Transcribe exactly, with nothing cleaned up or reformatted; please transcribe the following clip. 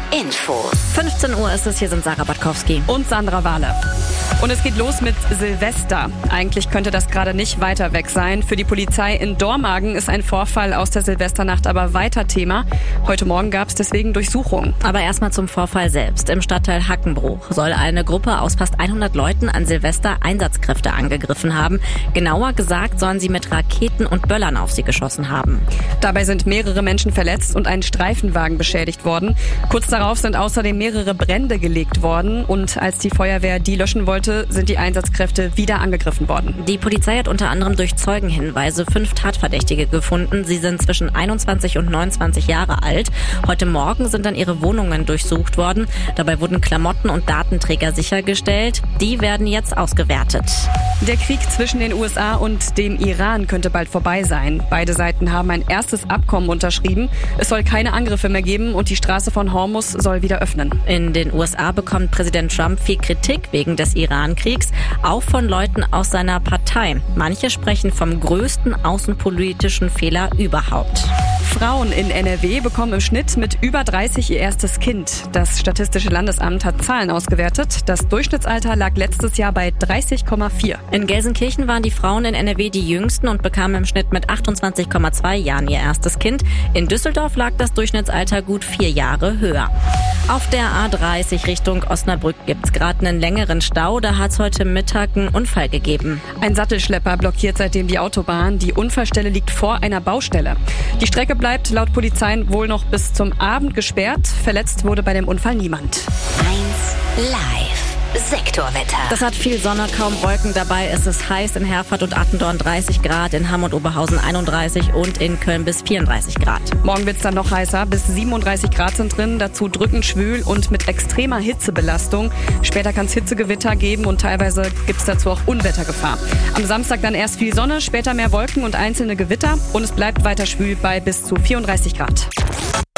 Infos. fünfzehn Uhr ist es, hier sind Sarah Batkowski und Sandra Wahle. Und es geht los mit Silvester. Eigentlich könnte das gerade nicht weiter weg sein. Für die Polizei in Dormagen ist ein Vorfall aus der Silvesternacht aber weiter Thema. Heute Morgen gab es deswegen Durchsuchungen. Aber erstmal zum Vorfall selbst. Im Stadtteil Hackenbruch soll eine Gruppe aus fast hundert Leuten an Silvester Einsatzkräfte angegriffen haben. Genauer gesagt sollen sie mit Raketen und Böllern auf sie geschossen haben. Dabei sind mehrere Menschen verletzt und ein Streifenwagen beschädigt worden. Kurz darauf sind außerdem mehrere Brände gelegt worden. Und als die Feuerwehr die löschen wollte, sind die Einsatzkräfte wieder angegriffen worden. Die Polizei hat unter anderem durch Zeugenhinweise fünf Tatverdächtige gefunden. Sie sind zwischen einundzwanzig und neunundzwanzig Jahre alt. Heute Morgen sind dann ihre Wohnungen durchsucht worden. Dabei wurden Klamotten und Datenträger sichergestellt. Die werden jetzt ausgewertet. Der Krieg zwischen den U S A und dem Iran könnte bald vorbei sein. Beide Seiten haben ein erstes Abkommen unterschrieben. Es soll keine Angriffe mehr geben und die Straße von Hormuz soll wieder öffnen. In den U S A bekommt Präsident Trump viel Kritik wegen des Iran-Kriegs, auch von Leuten aus seiner Partei. Manche sprechen vom größten außenpolitischen Fehler überhaupt. Frauen in N R W bekommen im Schnitt mit über dreißig ihr erstes Kind. Das Statistische Landesamt hat Zahlen ausgewertet. Das Durchschnittsalter lag letztes Jahr bei dreißig Komma vier. In Gelsenkirchen waren die Frauen in N R W die jüngsten und bekamen im Schnitt mit achtundzwanzig Komma zwei Jahren ihr erstes Kind. In Düsseldorf lag das Durchschnittsalter gut vier Jahre höher. Auf der A dreißig Richtung Osnabrück gibt's gerade einen längeren Stau. Da hat's heute Mittag einen Unfall gegeben. Ein Sattelschlepper blockiert seitdem die Autobahn. Die Unfallstelle liegt vor einer Baustelle. Die Strecke bleibt laut Polizei wohl noch bis zum Abend gesperrt. Verletzt wurde bei dem Unfall niemand. eins Live. Sektorwetter. Das hat viel Sonne, kaum Wolken dabei. Es ist heiß in Herford und Attendorn dreißig Grad, in Hamm und Oberhausen einunddreißig und in Köln bis vierunddreißig Grad. Morgen wird's dann noch heißer, bis siebenunddreißig Grad sind drin, dazu drückend schwül und mit extremer Hitzebelastung. Später kann es Hitzegewitter geben und teilweise gibt's dazu auch Unwettergefahr. Am Samstag dann erst viel Sonne, später mehr Wolken und einzelne Gewitter und es bleibt weiter schwül bei bis zu vierunddreißig Grad.